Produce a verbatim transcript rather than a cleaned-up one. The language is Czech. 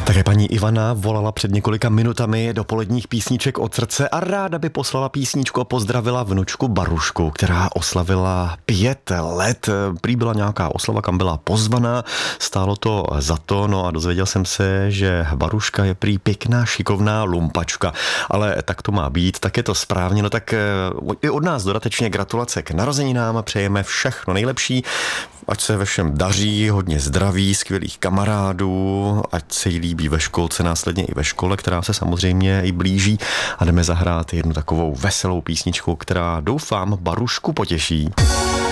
Také paní Ivana volala před několika minutami do poledních písniček od srdce a ráda by poslala písničku a pozdravila vnučku Barušku, která oslavila pět let. Prý byla nějaká oslava, kam byla pozvaná, stálo to za to, no a dozvěděl jsem se, že Baruška je prý pěkná, šikovná lumpačka, ale tak to má být, tak je to správně, no tak i od nás dodatečně gratulace k narozeninám a přejeme všechno nejlepší, ať se ve všem daří, hodně zdraví, skvělých kamarádů, ať se jí líbí ve školce, následně i ve škole, která se samozřejmě i blíží, a jdeme zahrát jednu takovou veselou písničku, která doufám Barušku potěší.